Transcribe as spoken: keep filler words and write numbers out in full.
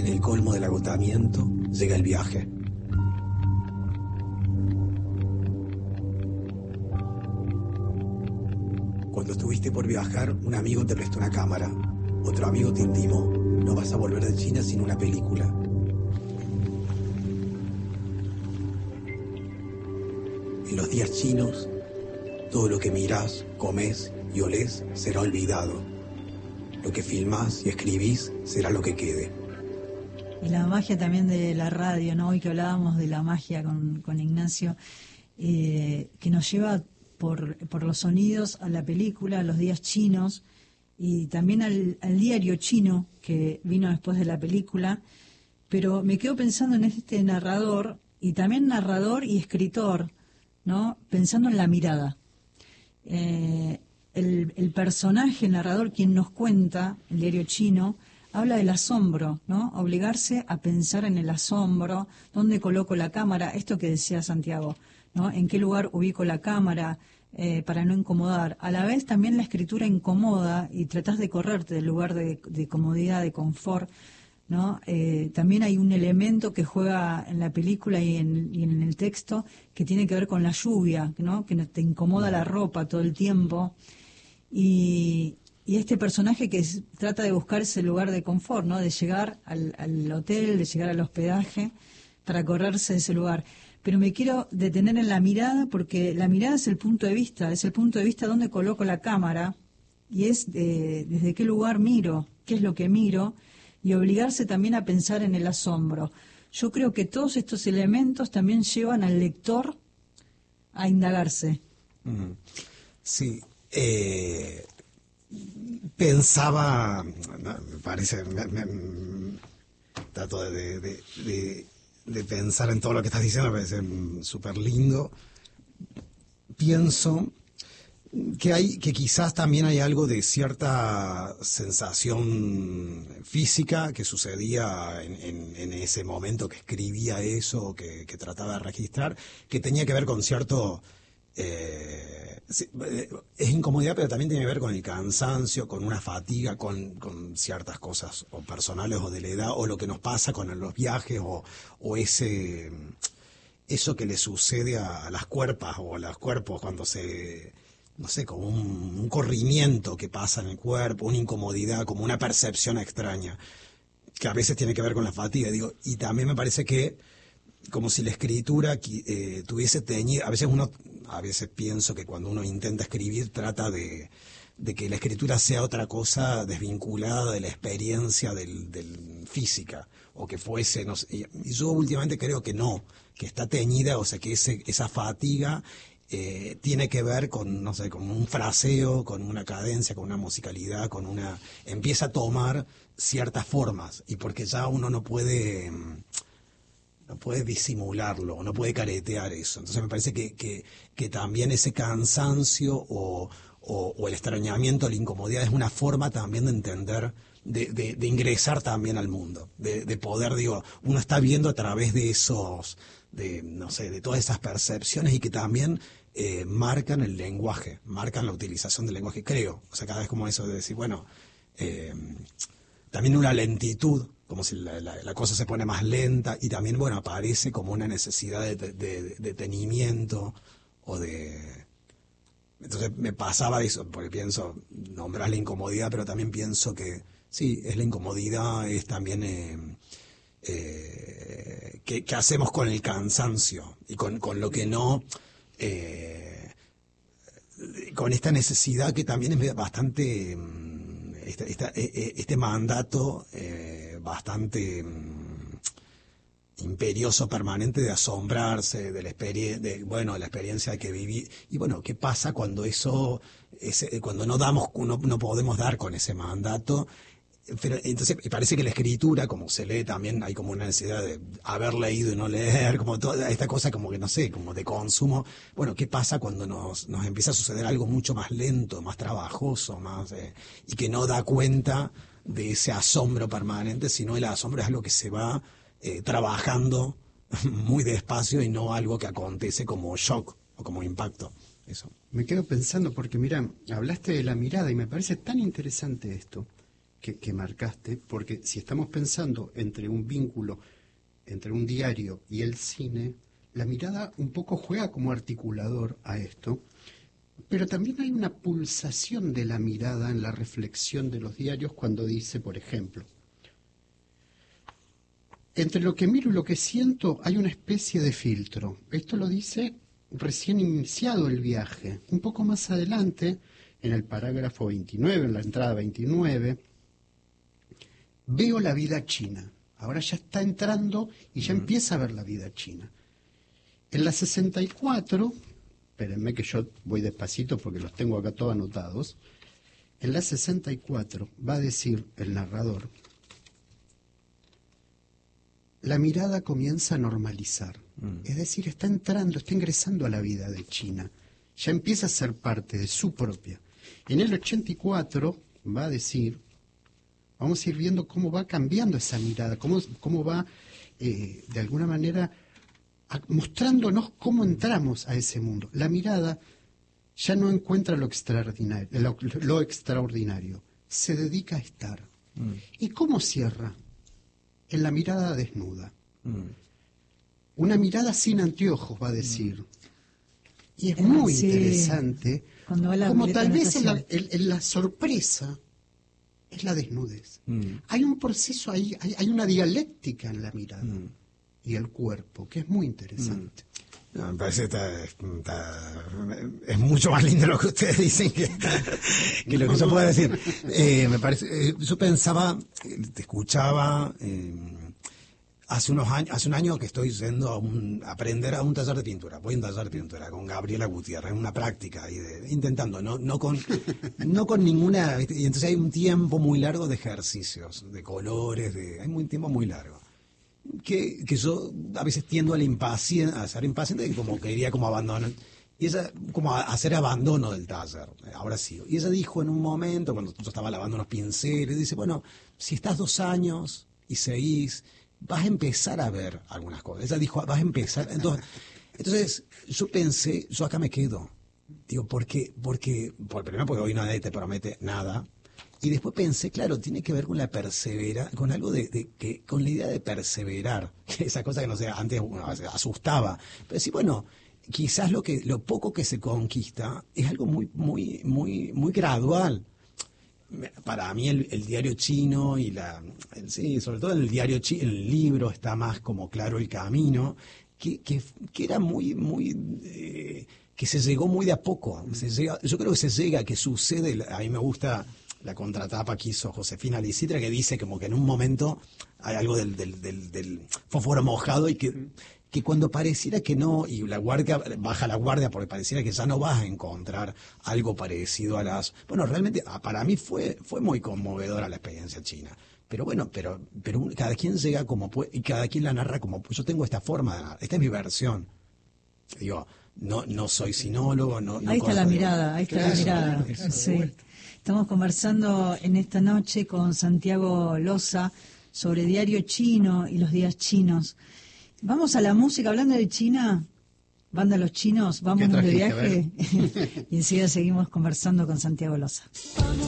En el colmo del agotamiento llega el viaje. Cuando estuviste por viajar, un amigo te prestó una cámara. Otro amigo te intimó: no vas a volver de China sin una película. En los días chinos, todo lo que mirás, comés y olés será olvidado. Lo que filmás y escribís será lo que quede. Y la magia también de la radio, ¿no? Hoy que hablábamos de la magia con, con Ignacio, eh, que nos lleva por, por los sonidos a la película, a los días chinos, y también al, al diario chino que vino después de la película. Pero me quedo pensando en este narrador, y también narrador y escritor, ¿no? Pensando en la mirada. Eh, el, el personaje, el narrador, quien nos cuenta el diario chino, habla del asombro, ¿no? Obligarse a pensar en el asombro, dónde coloco la cámara, esto que decía Santiago, ¿no? En qué lugar ubico la cámara eh, para no incomodar. A la vez también la escritura incomoda y tratás de correrte del lugar de, de comodidad, de confort, ¿no? Eh, también hay un elemento que juega en la película y en, y en el texto que tiene que ver con la lluvia, ¿no? Que te incomoda la ropa todo el tiempo. Y, y este personaje que es, trata de buscar ese lugar de confort, ¿no? De llegar al, al hotel, de llegar al hospedaje para correrse de ese lugar. Pero me quiero detener en la mirada, porque la mirada es el punto de vista, es el punto de vista donde coloco la cámara, y es de, desde qué lugar miro, qué es lo que miro, y obligarse también a pensar en el asombro. Yo creo que todos estos elementos también llevan al lector a indagarse. Sí, eh, pensaba, me parece, me, me, trato de, de, de, de pensar en todo lo que estás diciendo, me parece súper lindo. Pienso que hay, que quizás también hay algo de cierta sensación física que sucedía en, en, en ese momento que escribía eso, que, que trataba de registrar, que tenía que ver con cierto eh, es incomodidad, pero también tiene que ver con el cansancio, con una fatiga, con, con ciertas cosas o personales o de la edad, o lo que nos pasa con los viajes, o, o ese eso que le sucede a, a las cuerpas o a los cuerpos cuando se, no sé, como un, un corrimiento que pasa en el cuerpo, una incomodidad, como una percepción extraña, que a veces tiene que ver con la fatiga, digo, y también me parece que como si la escritura eh, tuviese teñido, a veces uno, a veces pienso que cuando uno intenta escribir trata de, de que la escritura sea otra cosa desvinculada de la experiencia del, del física, o que fuese, no sé, y, y yo últimamente creo que no, que está teñida, o sea que ese, esa fatiga eh, tiene que ver con, no sé, con un fraseo, con una cadencia, con una musicalidad, con una, empieza a tomar ciertas formas, y porque ya uno no puede no puede disimularlo, no puede caretear eso. Entonces me parece que, que, que también ese cansancio o, o, o el extrañamiento, la incomodidad es una forma también de entender, de, de, de ingresar también al mundo, de, de poder, digo, uno está viendo a través de esos, de no sé, de todas esas percepciones, y que también eh, marcan el lenguaje, marcan la utilización del lenguaje, creo. O sea, cada vez como eso de decir, bueno, eh, también una lentitud, como si la, la, la cosa se pone más lenta, y también, bueno, aparece como una necesidad de, de, de detenimiento o de... Entonces me pasaba eso, porque pienso, nombrar la incomodidad, pero también pienso que sí, es la incomodidad, es también eh, eh, ¿qué, qué hacemos con el cansancio y con, con lo que no... Eh, con esta necesidad que también es bastante... Este, esta, este mandato eh, bastante mm, imperioso, permanente, de asombrarse de la experiencia, de, bueno, de la experiencia que viví. Y bueno, ¿qué pasa cuando eso, ese, cuando no damos, no, no podemos dar con ese mandato? Pero entonces parece que la escritura, como se lee también, hay como una necesidad de haber leído y no leer, como toda esta cosa como que no sé, como de consumo. Bueno, ¿qué pasa cuando nos, nos empieza a suceder algo mucho más lento, más trabajoso, más eh, y que no da cuenta de ese asombro permanente, sino el asombro es algo que se va eh, trabajando muy despacio y no algo que acontece como shock o como impacto? Eso. Me quedo pensando porque, mira, hablaste de la mirada y me parece tan interesante esto, que, que marcaste, porque si estamos pensando entre un vínculo, entre un diario y el cine, la mirada un poco juega como articulador a esto, pero también hay una pulsación de la mirada en la reflexión de los diarios cuando dice, por ejemplo, entre lo que miro y lo que siento hay una especie de filtro. Esto lo dice recién iniciado el viaje. Un poco más adelante, en el parágrafo veintinueve, en la entrada veintinueve, veo la vida china. Ahora ya está entrando y ya uh-huh. empieza a ver la vida china. En la sesenta y cuatro, espérenme que yo voy despacito porque los tengo acá todos anotados, en la sesenta y cuatro va a decir el narrador, la mirada comienza a normalizar, mm. es decir, está entrando, está ingresando a la vida de China, ya empieza a ser parte de su propia. En el ochenta y cuatro va a decir, vamos a ir viendo cómo va cambiando esa mirada, cómo, cómo va, eh, de alguna manera, a, mostrándonos cómo entramos a ese mundo. La mirada ya no encuentra lo extraordinario, lo, lo extraordinario, se dedica a estar. Mm. ¿Y cómo cierra? En la mirada desnuda. Mm. Una mirada sin anteojos, va a decir. Mm. Y es muy sí. interesante, como tal vez en la, en, en la sorpresa es la desnudez. Mm. Hay un proceso ahí, hay, hay una dialéctica en la mirada mm. y el cuerpo, que es muy interesante. Mm. No, me parece que está, está, es mucho más lindo lo que ustedes dicen que, que lo que yo puedo decir. Eh, me parece, eh, yo pensaba, te escuchaba, eh, hace unos años, hace un año que estoy yendo a, un, a aprender a un taller de pintura. Voy a un taller de pintura con Gabriela Gutiérrez, una práctica y de, intentando, no, no con, no con ninguna, ¿viste? Y entonces hay un tiempo muy largo de ejercicios, de colores, de, hay un tiempo muy largo. Que, que yo a veces tiendo a, la impacien- a ser impaciente y como quería como abandonar, y ella, como a hacer abandono del taller, ahora sí. Y ella dijo en un momento, cuando yo estaba lavando unos pinceles, dice, bueno, si estás dos años y seguís, vas a empezar a ver algunas cosas. Ella dijo, vas a empezar. Entonces, entonces yo pensé, yo acá me quedo. Digo, ¿por qué? Porque, por, primero porque hoy nadie te promete nada. Y después pensé, claro, tiene que ver con la persevera, con algo de, de que, con la idea de perseverar, esa cosa que no sé, antes uno asustaba. Pero sí, bueno, quizás lo que, lo poco que se conquista es algo muy, muy, muy, muy gradual. Para mí el, el diario chino y la, el, sí, sobre todo en el diario chino, el libro está más como claro el camino, que, que, que era muy, muy, eh, que se llegó muy de a poco. Se llega, yo creo que se llega, que sucede, a mí me gusta la contratapa que hizo Josefina Licitra, que dice como que en un momento hay algo del, del, del, del fósforo mojado y que, que cuando pareciera que no, y la guardia baja la guardia porque pareciera que ya no vas a encontrar algo parecido a las... Bueno, realmente para mí fue, fue muy conmovedora la experiencia china. Pero bueno, pero, pero cada quien llega como puede y cada quien la narra como puede. Yo tengo esta forma de narrar, esta es mi versión. Digo, no, no soy sinólogo, no... no ahí está la de... mirada, ahí está claro, la mirada. Eso, sí. Estamos conversando en esta noche con Santiago Loza sobre diario chino y los días chinos. Vamos a la música, hablando de China, banda Los Chinos, vámonos de viaje y enseguida seguimos conversando con Santiago Loza.